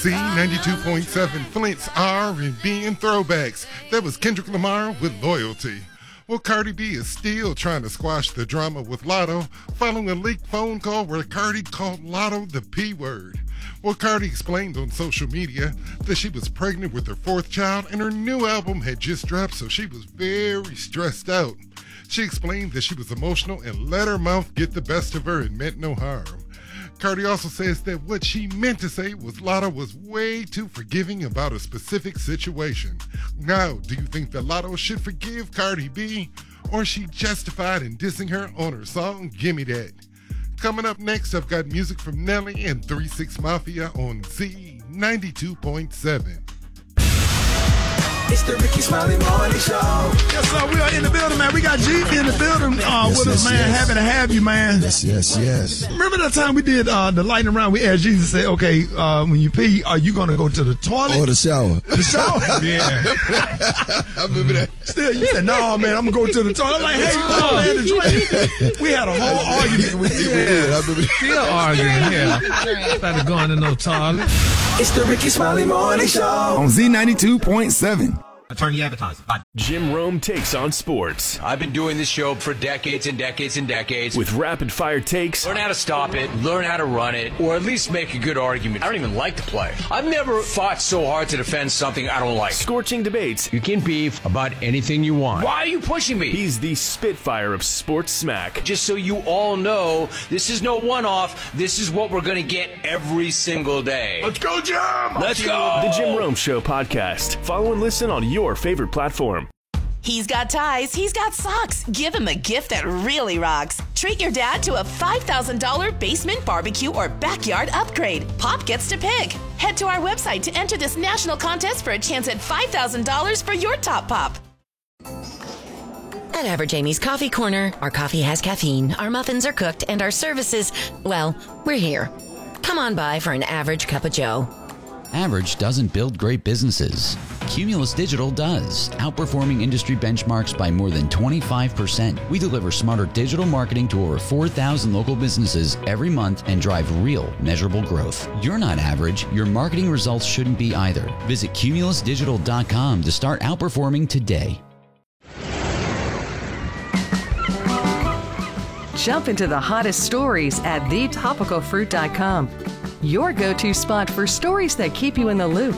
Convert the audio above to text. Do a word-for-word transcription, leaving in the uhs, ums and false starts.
Z ninety-two point seven, Flint's R and B and throwbacks. That was Kendrick Lamar with Loyalty. Well, Cardi B is still trying to squash the drama with Lotto following a leaked phone call where Cardi called Lotto the P word. Well, Cardi explained on social media that she was pregnant with her fourth child and her new album had just dropped, so she was very stressed out. She explained that she was emotional and let her mouth get the best of her and meant no harm. Cardi also says that what she meant to say was Lotto was way too forgiving about a specific situation. Now, do you think that Lotto should forgive Cardi B, or is she justified in dissing her on her song Gimme That? Coming up next, I've got music from Nelly and three six Mafia on Z ninety-two point seven. It's the Ricky Smiley Morning Show. Yes, sir. We are in the building, man. We got G in the building uh, yes, with yes, us, man. yes. Happy to have you, man. Yes, yes, yes. Remember that time we did uh, the lightning round? We asked Jesus to say, okay, uh, when you pee, are you going to go to the toilet? Or the shower. The shower? Yeah. I remember that. Still, you said, no, man, I'm going to go to the toilet. I'm like, hey, no, man, the drink. We had a whole argument with you. Yeah, I remember that. Still arguing, yeah. Instead of going to no toilet. It's the Ricky Smiley Morning Show on Z ninety-two point seven. Attorney advertising. Bye. Jim Rome takes on sports. I've been doing this show for decades and decades and decades. With rapid fire takes. Learn how to stop it, learn how to run it, or at least make a good argument. I don't even like to play. I've never fought so hard to defend something I don't like. Scorching debates. You can beef about anything you want. Why are you pushing me? He's the Spitfire of sports smack. Just so you all know, this is no one-off. This is what we're going to get every single day. Let's go, Jim! Let's go! The Jim Rome Show podcast. Follow and listen on your favorite platform. He's got ties, he's got socks. Give him a gift that really rocks. Treat your dad to a five thousand dollars basement barbecue or backyard upgrade. Pop gets to pick. Head to our website to enter this national contest for a chance at five thousand dollars for your top pop. At Average Amy's Coffee Corner, our coffee has caffeine, our muffins are cooked, and our services, well, we're here. Come on by for an average cup of joe. Average doesn't build great businesses. Cumulus Digital does, outperforming industry benchmarks by more than twenty-five percent. We deliver smarter digital marketing to over four thousand local businesses every month and drive real, measurable growth. You're not average. Your marketing results shouldn't be either. Visit cumulus digital dot com to start outperforming today. Jump into the hottest stories at the topical fruit dot com. Your go-to spot for stories that keep you in the loop.